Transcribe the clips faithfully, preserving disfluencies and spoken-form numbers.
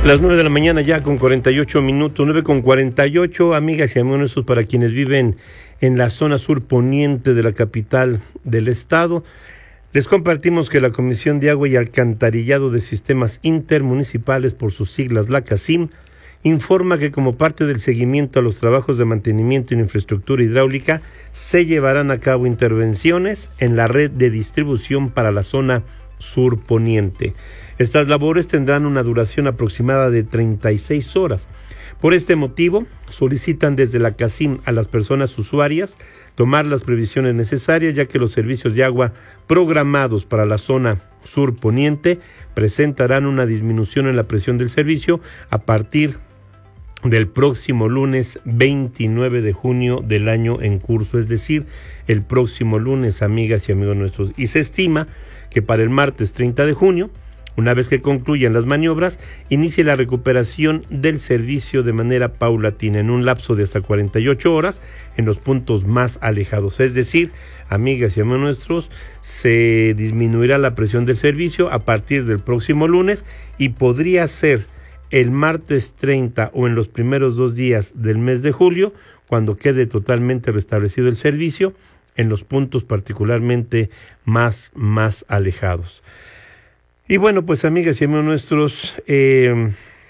Las nueve de la mañana ya con cuarenta y ocho minutos, nueve con cuarenta y ocho, amigas y amigos, para quienes viven en la zona sur poniente de la capital del estado. Les compartimos que la Comisión de Agua y Alcantarillado de Sistemas Intermunicipales, por sus siglas la CASIM, informa que como parte del seguimiento a los trabajos de mantenimiento en infraestructura hidráulica, se llevarán a cabo intervenciones en la red de distribución para la zona sur poniente. Estas labores tendrán una duración aproximada de treinta y seis horas. Por este motivo, solicitan desde la CASIM a las personas usuarias tomar las previsiones necesarias, ya que los servicios de agua programados para la zona sur poniente presentarán una disminución en la presión del servicio a partir del próximo lunes veintinueve de junio del año en curso, es decir, el próximo lunes, amigas y amigos nuestros. Y se estima que para el martes treinta de junio, una vez que concluyan las maniobras, inicie la recuperación del servicio de manera paulatina en un lapso de hasta cuarenta y ocho horas en los puntos más alejados. Es decir, amigas y amigos nuestros, se disminuirá la presión del servicio a partir del próximo lunes y podría ser el martes treinta o en los primeros dos días del mes de julio, cuando quede totalmente restablecido el servicio en los puntos particularmente más, más alejados. Y bueno, pues amigas y amigos nuestros, eh,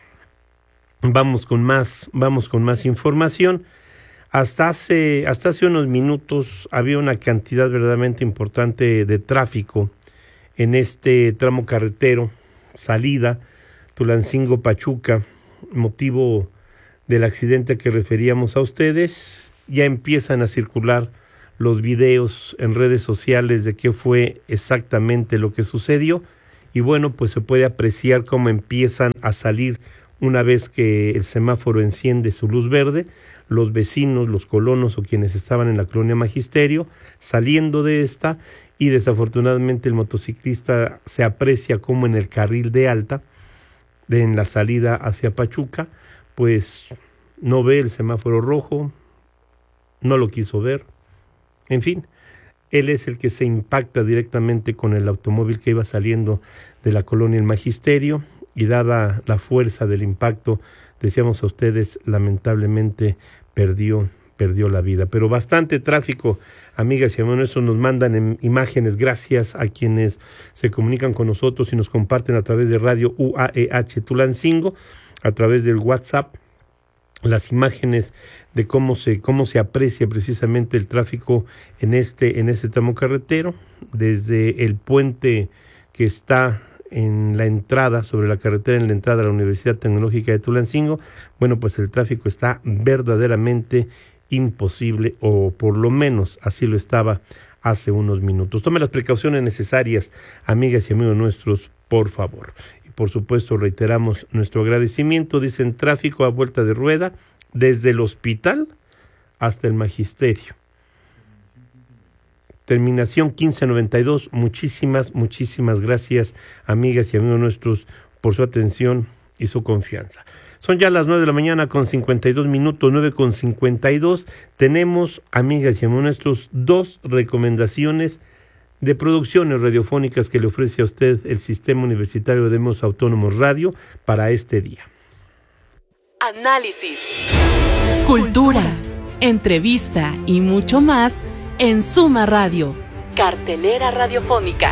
vamos con más, vamos con más información. Hasta hace, hasta hace unos minutos había una cantidad verdaderamente importante de tráfico en este tramo carretero, salida Tulancingo-Pachuca, motivo del accidente que referíamos a ustedes. Ya empiezan a circular los videos en redes sociales de qué fue exactamente lo que sucedió. Y bueno, pues se puede apreciar cómo empiezan a salir una vez que el semáforo enciende su luz verde, los vecinos, los colonos o quienes estaban en la colonia Magisterio, saliendo de esta, y desafortunadamente el motociclista se aprecia como en el carril de alta, de, en la salida hacia Pachuca, pues no ve el semáforo rojo, no lo quiso ver, en fin. Él es el que se impacta directamente con el automóvil que iba saliendo de la colonia El Magisterio, y dada la fuerza del impacto, decíamos a ustedes, lamentablemente perdió, perdió la vida. Pero bastante tráfico, amigas y amigos, eso nos mandan en imágenes, gracias a quienes se comunican con nosotros y nos comparten a través de Radio U A E H Tulancingo, a través del WhatsApp, las imágenes de cómo se cómo se aprecia precisamente el tráfico en este en este tramo carretero, desde el puente que está en la entrada, sobre la carretera en la entrada a la Universidad Tecnológica de Tulancingo. Bueno, pues el tráfico está verdaderamente imposible, o por lo menos así lo estaba hace unos minutos. Tome las precauciones necesarias, amigas y amigos nuestros, por favor. Por supuesto, reiteramos nuestro agradecimiento. Dicen tráfico a vuelta de rueda desde el hospital hasta el Magisterio. Terminación quince noventa y dos. Muchísimas, muchísimas gracias, amigas y amigos nuestros, por su atención y su confianza. Son ya las nueve de la mañana con cincuenta y dos minutos, nueve con cincuenta y dos. Tenemos, amigas y amigos nuestros, dos recomendaciones de producciones radiofónicas que le ofrece a usted el Sistema Universitario de Medios Autónomos Radio para este día. Análisis, cultura, entrevista y mucho más en Suma Radio, cartelera radiofónica.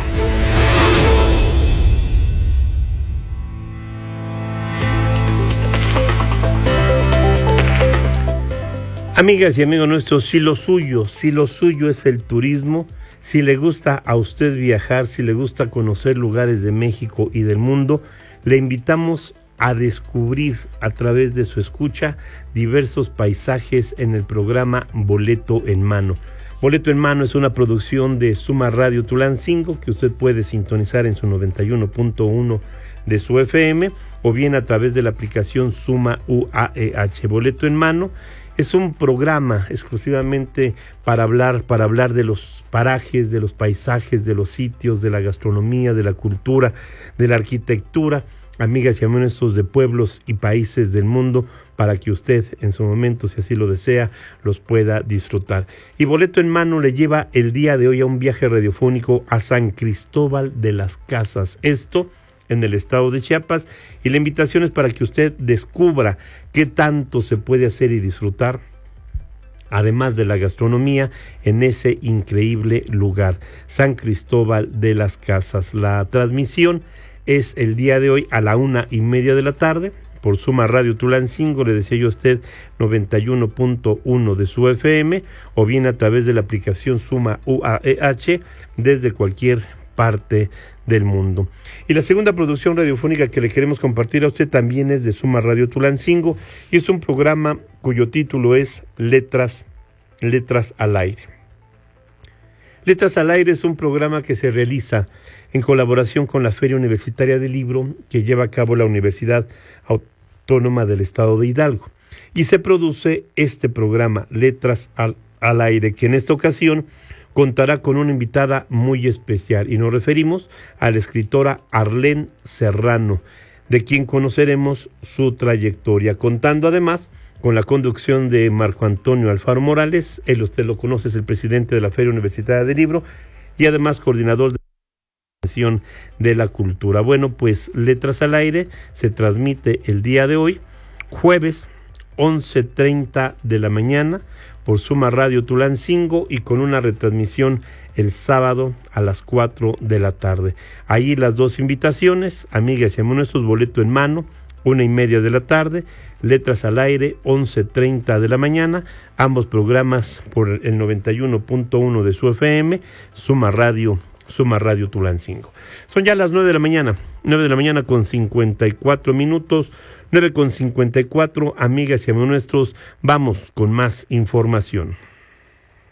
Amigas y amigos nuestros, si lo suyo, si lo suyo es el turismo, si le gusta a usted viajar, si le gusta conocer lugares de México y del mundo, le invitamos a descubrir a través de su escucha diversos paisajes en el programa Boleto en Mano. Boleto en Mano es una producción de Suma Radio Tulancingo que usted puede sintonizar en su noventa y uno punto uno de su F M o bien a través de la aplicación Suma U A E H. Boleto en Mano es un programa exclusivamente para hablar, para hablar de los parajes, de los paisajes, de los sitios, de la gastronomía, de la cultura, de la arquitectura, amigas y amigos de pueblos y países del mundo, para que usted en su momento, si así lo desea, los pueda disfrutar. Y Boleto en Mano le lleva el día de hoy a un viaje radiofónico a San Cristóbal de las Casas. Esto en el estado de Chiapas, y la invitación es para que usted descubra qué tanto se puede hacer y disfrutar, además de la gastronomía, en ese increíble lugar, San Cristóbal de las Casas. La transmisión es el día de hoy a la una y media de la tarde, por Suma Radio Tulancingo, le decía yo a usted, noventa y uno punto uno de su F M, o bien a través de la aplicación Suma U A E H, desde cualquier parte del mundo. Y la segunda producción radiofónica que le queremos compartir a usted también es de Suma Radio Tulancingo, y es un programa cuyo título es Letras, Letras al Aire. Letras al Aire es un programa que se realiza en colaboración con la Feria Universitaria del Libro que lleva a cabo la Universidad Autónoma del Estado de Hidalgo. Y se produce este programa, Letras al, al Aire, que en esta ocasión contará con una invitada muy especial, y nos referimos a la escritora Arlén Serrano, de quien conoceremos su trayectoria, contando además con la conducción de Marco Antonio Alfaro Morales. Él, usted lo conoce, es el presidente de la Feria Universitaria del Libro y además coordinador de de la cultura. Bueno, pues Letras al Aire se transmite el día de hoy, jueves once treinta de la mañana, por Suma Radio Tulancingo, y con una retransmisión el sábado a las cuatro de la tarde. Ahí las dos invitaciones, amigas y amigos nuestros, boleto en mano, una y media de la tarde, Letras al Aire, once treinta de la mañana, ambos programas por el noventa y uno punto uno de su F M, Suma Radio Suma Radio Tulancingo. Son ya las nueve de la mañana, nueve de la mañana con cincuenta y cuatro minutos, nueve con cincuenta y cuatro, amigas y amigos nuestros, vamos con más información.